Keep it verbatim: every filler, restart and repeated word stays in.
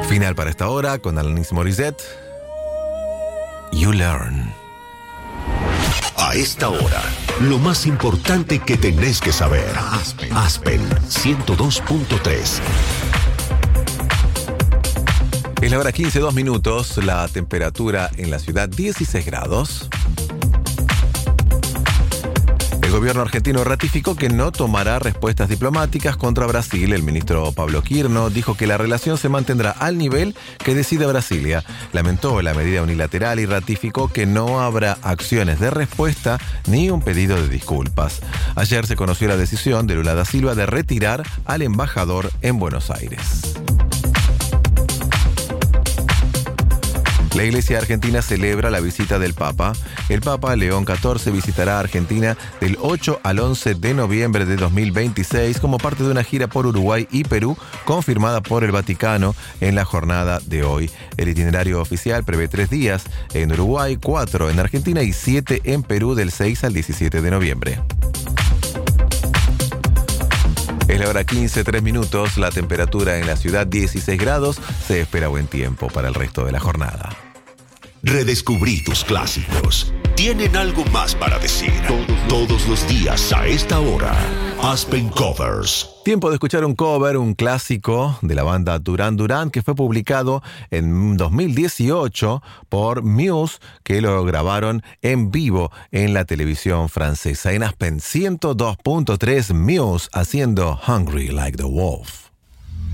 Final para esta hora con Alanis Morissette. You Learn. A esta hora, lo más importante que tenés que saber. Aspen, Aspen ciento dos punto tres. Es la hora quince, dos minutos. La temperatura en la ciudad dieciséis grados. El gobierno argentino ratificó que no tomará respuestas diplomáticas contra Brasil. El ministro Pablo Quirno dijo que la relación se mantendrá al nivel que decida Brasilia. Lamentó la medida unilateral y ratificó que no habrá acciones de respuesta ni un pedido de disculpas. Ayer se conoció la decisión de Lula da Silva de retirar al embajador en Buenos Aires. La Iglesia Argentina celebra la visita del Papa. El Papa León catorce visitará Argentina del ocho al once de noviembre de dos mil veintiséis como parte de una gira por Uruguay y Perú confirmada por el Vaticano en la jornada de hoy. El itinerario oficial prevé tres días en Uruguay, cuatro en Argentina y siete en Perú del seis al diecisiete de noviembre. Es la hora quince, tres minutos, la temperatura en la ciudad dieciséis grados, se espera buen tiempo para el resto de la jornada. Redescubrí tus clásicos. Tienen algo más para decir. Todos los días a esta hora. Aspen Covers. Tiempo de escuchar un cover, un clásico de la banda Duran Duran que fue publicado en dos mil dieciocho por Muse, que lo grabaron en vivo en la televisión francesa. En Aspen ciento dos punto tres, Muse haciendo Hungry Like the Wolf.